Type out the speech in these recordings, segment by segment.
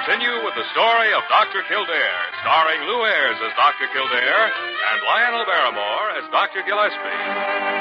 continue with the story of Dr. Kildare, starring Lou Ayres as Dr. Kildare and Lionel Barrymore as Dr. Gillespie.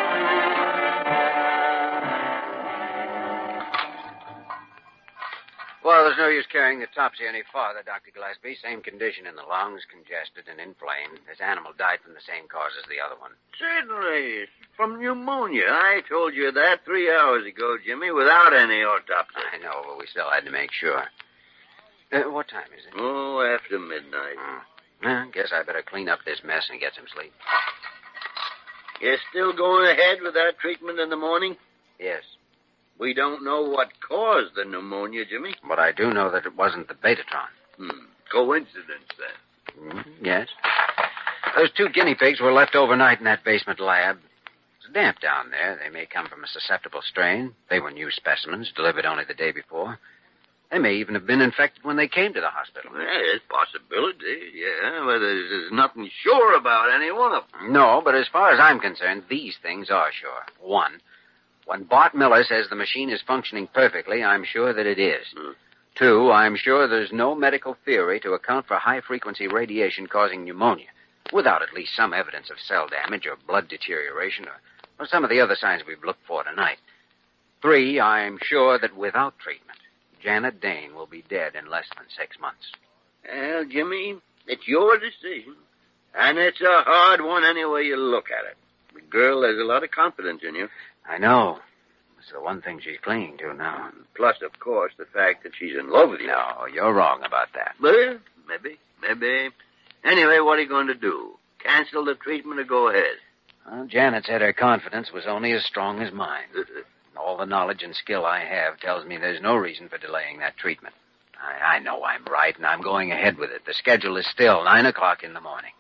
Well, there's no use carrying the Topsy any farther, Dr. Gillespie. Same condition in the lungs, congested and inflamed. This animal died from the same cause as the other one. Certainly. From pneumonia. I told you that 3 hours ago, Jimmy, without any autopsy. I know, but we still had to make sure. What time is it? Oh, after midnight. Well, guess I better clean up this mess and get some sleep. You're still going ahead with that treatment in the morning? Yes. We don't know what caused the pneumonia, Jimmy. But I do know that it wasn't the Betatron. Coincidence, then. Yes. Those 2 guinea pigs were left overnight in that basement lab. It's damp down there. They may come from a susceptible strain. They were new specimens, delivered only the day before. They may even have been infected when they came to the hospital. Yeah, there's possibility, yeah. But there's nothing sure about any one of them. No, but as far as I'm concerned, these things are sure. One, when Bart Miller says the machine is functioning perfectly, I'm sure that it is. 2, I'm sure there's no medical theory to account for high-frequency radiation causing pneumonia, without at least some evidence of cell damage or blood deterioration or some of the other signs we've looked for tonight. 3, I'm sure that without treatment, Janet Dane will be dead in less than 6 months. Well, Jimmy, it's your decision. And it's a hard one any way you look at it. The girl has a lot of confidence in you. I know. It's the one thing she's clinging to now. Plus, of course, the fact that she's in love with you. No, you're wrong about that. Well, maybe. Anyway, what are you going to do? Cancel the treatment or go ahead? Well, Janet said her confidence was only as strong as mine. All the knowledge and skill I have tells me there's no reason for delaying that treatment. I know I'm right, and I'm going ahead with it. The schedule is still 9 o'clock in the morning.